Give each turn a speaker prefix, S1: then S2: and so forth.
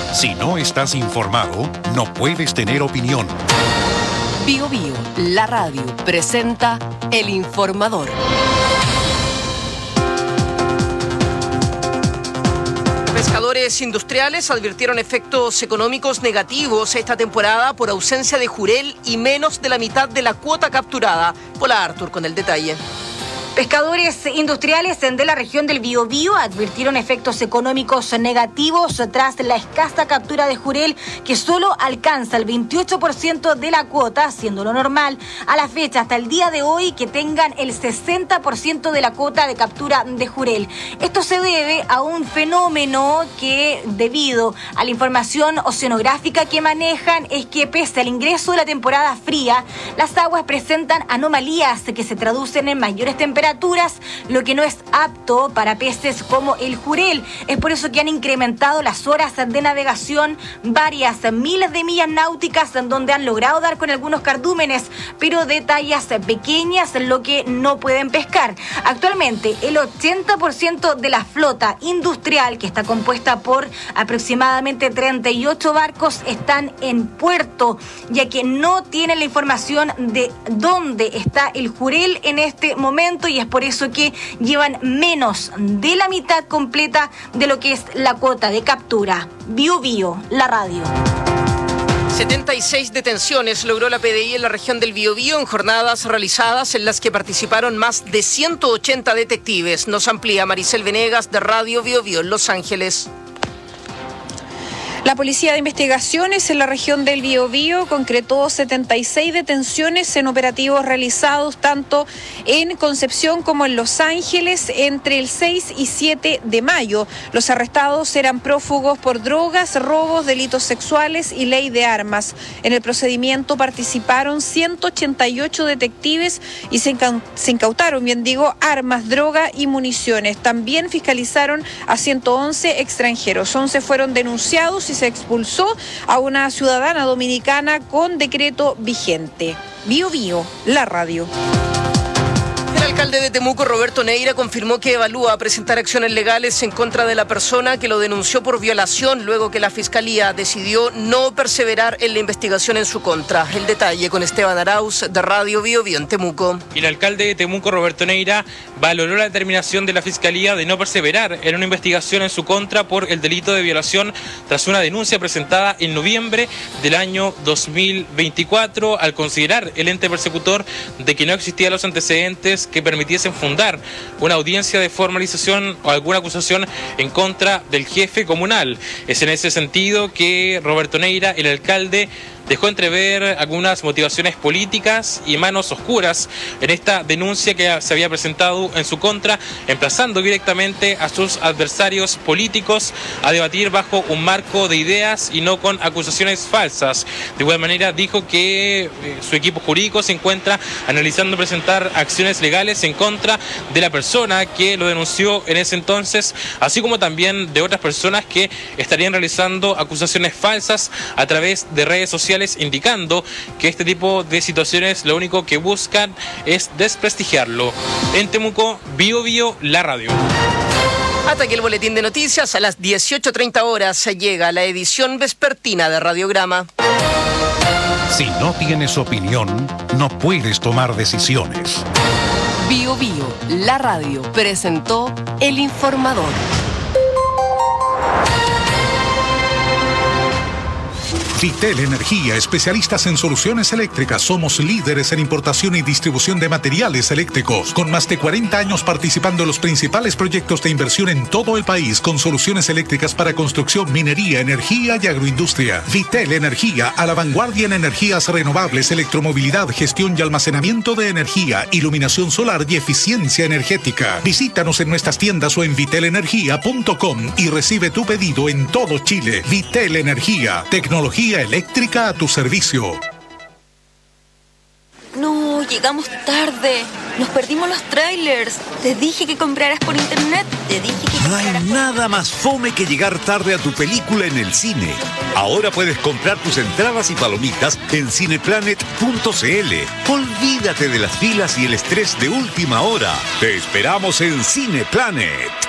S1: Si no estás informado, no puedes tener opinión.
S2: Bio Bio, la radio, presenta El Informador. Pescadores industriales advirtieron efectos económicos negativos esta temporada por ausencia de jurel y menos de la mitad de la cuota capturada. Hola Artur con el detalle.
S3: Pescadores industriales de la región del Biobío advirtieron efectos económicos negativos tras la escasa captura de jurel, que solo alcanza el 28% de la cuota, siendo lo normal a la fecha hasta el día de hoy que tengan el 60% de la cuota de captura de jurel. Esto se debe a un fenómeno que, debido a la información oceanográfica que manejan, es que pese al ingreso de la temporada fría, las aguas presentan anomalías que se traducen en mayores temperaturas, lo que no es apto para peces como el jurel. Es por eso que han incrementado las horas de navegación, varias miles de millas náuticas, en donde han logrado dar con algunos cardúmenes, pero de tallas pequeñas, lo que no pueden pescar. Actualmente, el 80% de la flota industrial, que está compuesta por aproximadamente 38 barcos, están en puerto, ya que no tienen la información de dónde está el jurel en este momento, y es por eso que llevan menos de la mitad completa de lo que es la cuota de captura. Bio Bio, la radio.
S2: 76 detenciones logró la PDI en la región del Biobío en jornadas realizadas en las que participaron más de 180 detectives. Nos amplía Maricel Venegas de Radio Biobío en Los Ángeles.
S4: La Policía de Investigaciones en la región del Biobío concretó 76 detenciones en operativos realizados tanto en Concepción como en Los Ángeles entre el 6 y 7 de mayo. Los arrestados eran prófugos por drogas, robos, delitos sexuales y ley de armas. En el procedimiento participaron 188 detectives y se incautaron, armas, droga y municiones. También fiscalizaron a 111 extranjeros. 11 fueron denunciados y se expulsó a una ciudadana dominicana con decreto vigente. Bio Bio, la radio.
S2: El alcalde de Temuco, Roberto Neira, confirmó que evalúa presentar acciones legales en contra de la persona que lo denunció por violación, luego que la Fiscalía decidió no perseverar en la investigación en su contra. El detalle con Esteban Arauz de Radio Bio Bio en Temuco.
S5: El alcalde de Temuco, Roberto Neira, valoró la determinación de la Fiscalía de no perseverar en una investigación en su contra por el delito de violación tras una denuncia presentada en noviembre del año 2024, al considerar el ente persecutor de que no existían los antecedentes que permitiesen fundar una audiencia de formalización o alguna acusación en contra del jefe comunal. Es en ese sentido que Roberto Neira, el alcalde, dejó entrever algunas motivaciones políticas y manos oscuras en esta denuncia que se había presentado en su contra, emplazando directamente a sus adversarios políticos a debatir bajo un marco de ideas y no con acusaciones falsas. De igual manera dijo que su equipo jurídico se encuentra analizando presentar acciones legales en contra de la persona que lo denunció en ese entonces, así como también de otras personas que estarían realizando acusaciones falsas a través de redes sociales, indicando que este tipo de situaciones lo único que buscan es desprestigiarlo. En Temuco, Bio Bio, la radio.
S2: Hasta aquí el boletín de noticias. A las 18:30 horas llega la edición vespertina de Radiograma.
S1: Si no tienes opinión, no puedes tomar decisiones.
S2: Bio Bio, la radio, presentó El Informador.
S6: Vitel Energía, especialistas en soluciones eléctricas. Somos líderes en importación y distribución de materiales eléctricos, con más de 40 años participando en los principales proyectos de inversión en todo el país, con soluciones eléctricas para construcción, minería, energía y agroindustria. Vitel Energía, a la vanguardia en energías renovables, electromovilidad, gestión y almacenamiento de energía, iluminación solar y eficiencia energética. Visítanos en nuestras tiendas o en vitelenergia.com y recibe tu pedido en todo Chile. Vitel Energía, tecnología eléctrica a tu servicio.
S7: No, llegamos tarde. Nos perdimos los trailers. Te dije que compraras por internet.
S8: No hay nada más fome que llegar tarde a tu película en el cine. Ahora puedes comprar tus entradas y palomitas en cineplanet.cl. Olvídate de las filas y el estrés de última hora. Te esperamos en Cineplanet.